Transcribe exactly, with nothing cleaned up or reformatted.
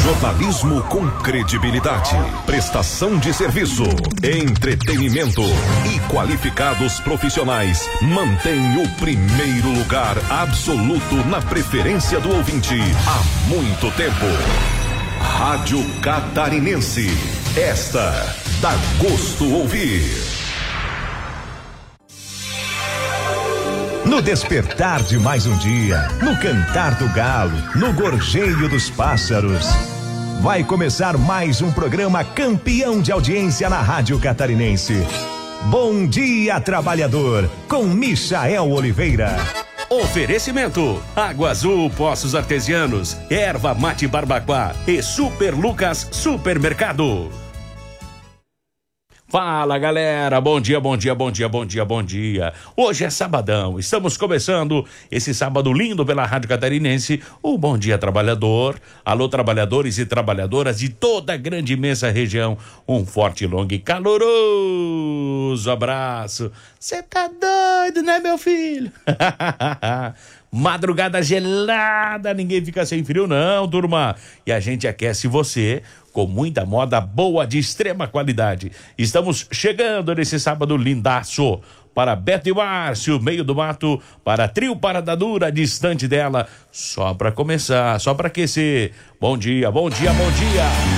Jornalismo com credibilidade, prestação de serviço, entretenimento e qualificados profissionais mantém o primeiro lugar absoluto na preferência do ouvinte há muito tempo. Rádio Catarinense, esta dá gosto ouvir. No despertar de mais um dia, no cantar do galo, no gorjeio dos pássaros, vai começar mais um programa campeão de audiência na Rádio Catarinense. Bom dia, trabalhador, com Michael Oliveira. Oferecimento: Água Azul Poços Artesianos, Erva Mate Barbacoa e Super Lucas Supermercado. Fala, galera, bom dia, bom dia, bom dia, bom dia, bom dia. Hoje é sabadão, estamos começando esse sábado lindo pela Rádio Catarinense, o Bom Dia Trabalhador. Alô, trabalhadores e trabalhadoras de toda a grande e imensa região, um forte, longo e caloroso abraço. Cê tá doido, né, meu filho? Madrugada gelada, ninguém fica sem frio não, turma. E a gente aquece você com muita moda boa de extrema qualidade. Estamos chegando nesse sábado lindaço. Para Beto e Márcio, meio do mato, para Trio Parada Dura, distante dela. Só para começar, só para aquecer. Bom dia, bom dia, bom dia.